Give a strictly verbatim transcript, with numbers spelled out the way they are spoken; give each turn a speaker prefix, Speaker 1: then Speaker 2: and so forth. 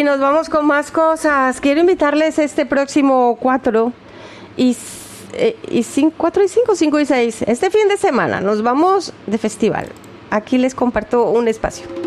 Speaker 1: nos vamos con más cosas. Quiero invitarles este próximo cuatro y, eh, y cinco, cuatro y cinco, cinco y seis. Este fin de semana nos vamos de festival. Aquí les comparto un espacio.